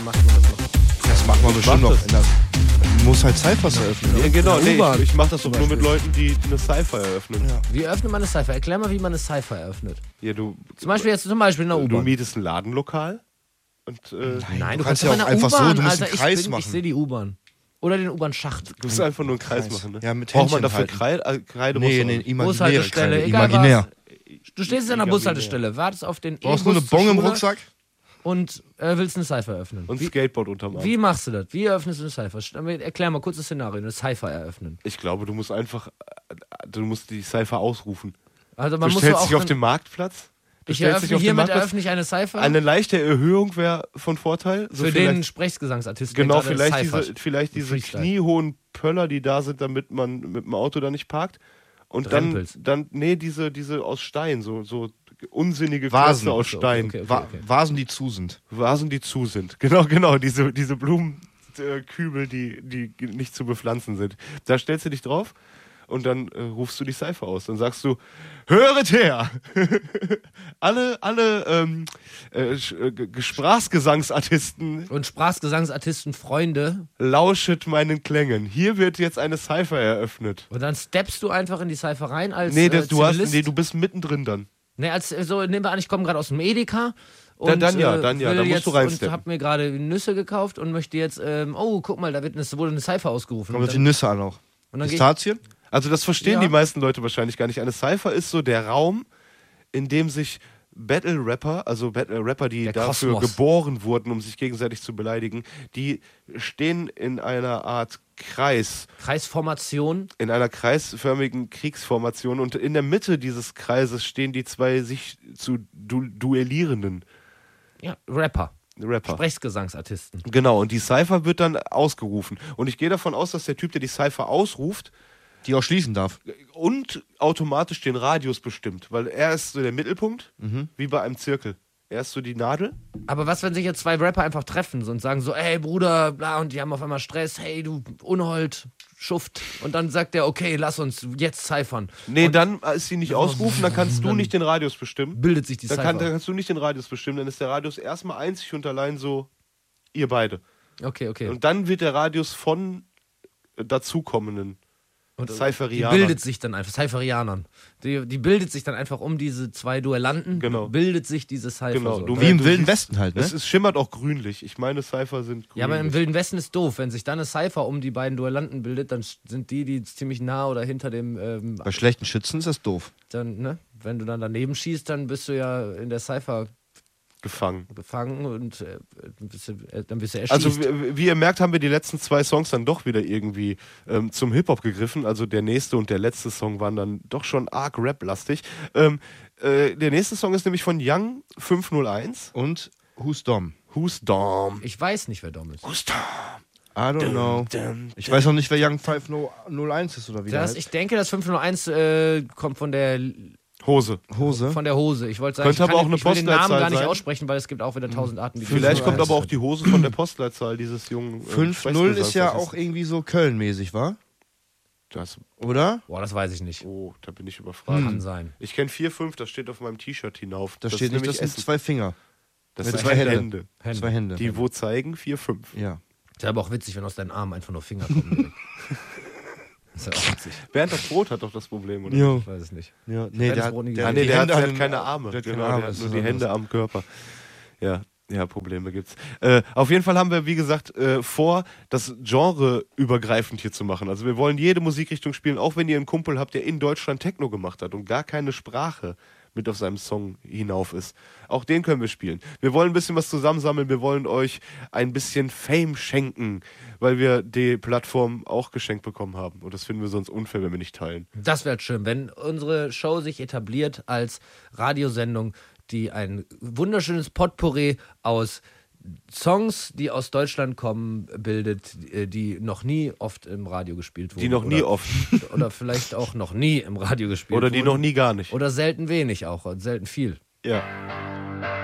macht man das noch? Das macht man bestimmt noch. das. Man muss halt Cyphers eröffnen. Ja, genau, In der U-Bahn ich mach das doch zum nur mit Beispiel. Leuten, die eine Cypher eröffnen. Ja. Wie eröffnet man eine Cypher? Erklär mal, wie man eine Cypher eröffnet. Ja, du Zum Beispiel in der du U-Bahn. mietest ein Ladenlokal und Nein, du kannst kannst ja doch in auch der einfach so, U-Bahn, du musst Alter, einen Kreis ich machen. sehe die U-Bahn. Oder den U-Bahn-Schacht. du musst einfach nur einen Kreis machen. Ne? Ja, mit Braucht man Händchen dafür halten. Kreide? Nee, muss nee, man- imaginäre Bushaltestelle, Kreide, egal imaginär. Du stehst an der Bushaltestelle, wartest auf den Du brauchst nur eine E-Bus zur Bon im Schule Rucksack. und willst eine Cypher eröffnen. Und Skateboard unterm Arm. Wie machst du das? Wie eröffnest du eine Cypher? Erklär mal kurz das Szenario, eine Cypher eröffnen. Ich glaube, du musst die Cypher ausrufen. Also Du man muss stellst so dich auch auf den Marktplatz. Du ich stellst dich eröffne auf den hiermit Marktplatz. eröffne ich eine Cypher Eine leichte Erhöhung wäre von Vorteil. So für vielleicht- den Sprechgesangsartisten. Genau, der gerade vielleicht diese Freestyle. kniehohen Pöller, die da sind, damit man mit dem Auto da nicht parkt. Und dann, Drempels. diese aus Stein, so unsinnige Vasen. Klötze aus Stein. Okay. Vasen, die zu sind. Vasen, die zu sind. Genau, diese Blumenkübel, die nicht zu bepflanzen sind. Da stellst du dich drauf und dann rufst du die Cypher aus. Dann sagst du, höret her! alle Sprachgesangsartisten Und Sprachgesangsartisten, Freunde. lauschet meinen Klängen. Hier wird jetzt eine Cypher eröffnet. Und dann steppst du einfach in die Cypher rein als Nee, Zivilist. du bist mittendrin dann. Nee, nehmen wir an, ich komme gerade aus dem Edeka. Und, Dann ja, will dann musst jetzt, du reinsteppen. Und hab mir gerade Nüsse gekauft und möchte jetzt, guck mal, da wurde eine Cypher ausgerufen. Kommen Und jetzt die dann, Nüsse an auch. und dann geh ich, Pistazien? Also das verstehen Ja. die meisten Leute wahrscheinlich gar nicht. Eine Cypher ist so der Raum, in dem sich Battle-Rapper, also Rapper, die Der dafür Kosmos. geboren wurden, um sich gegenseitig zu beleidigen, die stehen in einer Art Kreis, Kreisformation. in einer kreisförmigen Kriegsformation und in der Mitte dieses Kreises stehen die zwei sich zu duellierenden Ja, Rapper. Rapper. Sprechgesangsartisten. Genau, und die Cypher wird dann ausgerufen. Und ich gehe davon aus, dass der Typ, der die Cypher ausruft, Die auch schließen darf. und automatisch den Radius bestimmt, weil er ist so der Mittelpunkt, wie bei einem Zirkel. Er ist so die Nadel. Aber was, wenn sich jetzt zwei Rapper einfach treffen und sagen so, ey Bruder, bla, und die haben auf einmal Stress, hey du Unhold, Schuft. Und dann sagt der, okay, lass uns jetzt cyphern. Nee, und dann ist sie nicht ausgerufen, dann kannst du nicht den Radius bestimmen. bildet sich die Dann, Cypher. dann kannst du nicht den Radius bestimmen, dann ist der Radius erstmal einzig und allein so, ihr beide. Okay. Und dann wird der Radius von dazukommenden Und die Cypherianern. bildet sich dann einfach, Cypherianern. Die bildet sich dann einfach um diese zwei Duellanten, Genau. bildet sich diese Cypher. Genau, so. du- Wie im du Wilden siehst- Westen halt, ne? Es schimmert auch grünlich. Ich meine, Cypher sind grünlich. Ja, aber im Wilden Westen ist doof. Wenn sich dann eine Cypher um die beiden Duellanten bildet, dann sind die ziemlich nah oder hinter dem, Bei schlechten Schützen ist das doof. dann, ne? Wenn du dann daneben schießt, dann bist du ja in der Cypher gefangen. gefangen und dann bist du erschießt. Also wie ihr merkt, haben wir die letzten zwei Songs dann doch wieder irgendwie zum Hip-Hop gegriffen. Also der nächste und der letzte Song waren dann doch schon arg Rap-lastig. Der nächste Song ist nämlich von Young 501. Und Who's Dom? Who's Dom? Ich weiß nicht, wer Dom ist. Who's Dom? I don't know. Ich weiß noch nicht, wer Young 501 ist oder wie der heißt. Ich denke, das 501 kommt von der Hose. Hose. Hose. Ich wollte sagen, Könnte aber auch eine ich will den Namen Postleitzahl gar nicht sein. aussprechen, weil es gibt auch wieder 1000 Arten, wie Vielleicht kommt 501 aber auch die Hose von der Postleitzahl dieses jungen 5-0 ist ja auch irgendwie so Köln-mäßig, wa? Das, Oder? Boah, das weiß ich nicht. oh, da bin ich überfragt. Kann sein. Ich kenne 4-5, das steht auf meinem T-Shirt hinauf. Da steht nicht, nämlich das sind Essen. 2 Finger. Das mit sind zwei Hände. Hände. 2 Hände. Die wo zeigen 4-5. Ja. Ist ja aber auch witzig, wenn aus deinen Armen einfach nur Finger kommen. direkt. Ist ja auch witzig. Bernd das Brot hat doch das Problem, oder? Jo. Ich weiß es nicht. Ja. Nee, der das hat, Brot nie der, gesehen. Nee, die der Hände hat an- keine Arme. Der hat keine Genau, Arme, der hat das nur ist die was Hände anderes. am Körper. Ja, Probleme gibt's. Auf jeden Fall haben wir, wie gesagt, vor, das Genre übergreifend hier zu machen. Also wir wollen jede Musikrichtung spielen, auch wenn ihr einen Kumpel habt, der in Deutschland Techno gemacht hat und gar keine Sprache mit auf seinem Song hinauf ist. Auch den können wir spielen. Wir wollen ein bisschen was zusammensammeln, wir wollen euch ein bisschen Fame schenken, weil wir die Plattform auch geschenkt bekommen haben. Und das finden wir sonst unfair, wenn wir nicht teilen. Das wäre schön, wenn unsere Show sich etabliert als Radiosendung, die ein wunderschönes Potpourri aus Songs, die aus Deutschland kommen, bildet, die noch nie oft im Radio gespielt wurden. Die noch nie oder, oft. Oder vielleicht auch noch nie im Radio gespielt Oder wurden. die noch nie gar nicht. Oder selten wenig auch, und selten viel. Ja.